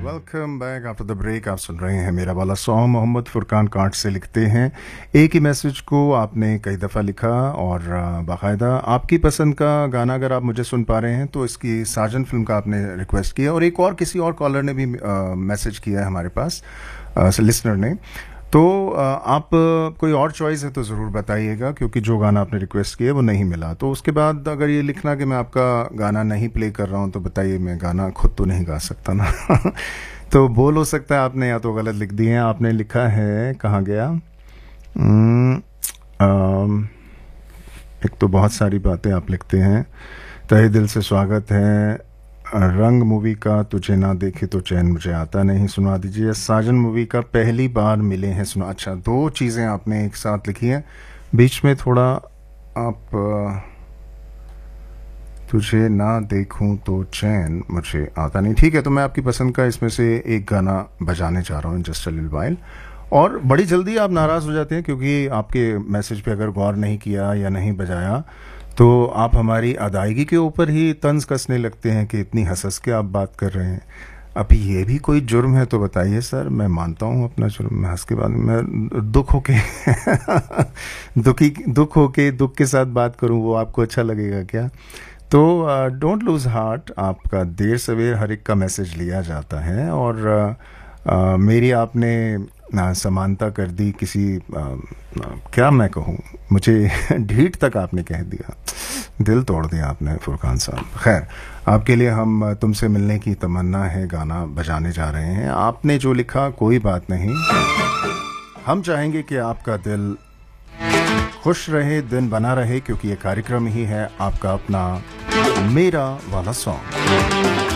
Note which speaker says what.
Speaker 1: Welcome back after the break. आप सुन रहे हैं मेरा वाला song. Mohammad Furqan can't say लिखते हैं। एक ही मैसेज को आपने कई दफ़ा लिखा और बाकायदा आपकी पसंद का गाना अगर आप मुझे सुन पा रहे हैं तो इसकी साजन फिल्म का आपने रिक्वेस्ट किया, और एक और किसी और कॉलर ने भी मैसेज किया है हमारे पास, लिसनर ने। तो आप कोई और चॉइस है तो ज़रूर बताइएगा, क्योंकि जो गाना आपने रिक्वेस्ट किया वो नहीं मिला। तो उसके बाद अगर ये लिखना कि मैं आपका गाना नहीं प्ले कर रहा हूँ तो बताइए, मैं गाना खुद तो नहीं गा सकता ना। तो बोल हो सकता है आपने या तो गलत लिख दिए हैं। आपने लिखा है, कहाँ गया, एक तो बहुत सारी बातें आप लिखते हैं। तहे दिल से स्वागत है। रंग मूवी का तुझे ना देखे तो चैन मुझे आता नहीं सुना दीजिए। साजन मूवी का पहली बार मिले हैं सुना। अच्छा, दो चीज़ें आपने एक साथ लिखी हैं। बीच में थोड़ा आप तुझे ना देखूं तो चैन मुझे आता नहीं। ठीक है, तो मैं आपकी पसंद का इसमें से एक गाना बजाने जा रहा हूँ, जस्ट अ लिटिल व्हाइल। और बड़ी जल्दी आप नाराज़ हो जाते हैं क्योंकि आपके मैसेज पे अगर गौर नहीं किया या नहीं बजाया तो आप हमारी अदायगी के ऊपर ही तंज कसने लगते हैं कि इतनी हंस के आप बात कर रहे हैं। अब ये भी कोई जुर्म है तो बताइए सर, मैं मानता हूँ अपना जुर्म। मैं हंस के बाद मैं दुख होके दुख के साथ बात करूँ, वो आपको अच्छा लगेगा क्या? तो डोंट लूज हार्ट। आपका देर सवेर हर एक का मैसेज लिया जाता है, और मेरी आपने समानता कर दी किसी क्या मैं कहूँ, मुझे ढीठ तक आपने कह दिया, दिल तोड़ दिया आपने फुरकान साहब। खैर, आपके लिए हम तुमसे मिलने की तमन्ना है गाना बजाने जा रहे हैं। आपने जो लिखा कोई बात नहीं, हम चाहेंगे कि आपका दिल खुश रहे, दिन बना रहे, क्योंकि ये कार्यक्रम ही है आपका अपना मेरा वाला सॉन्ग।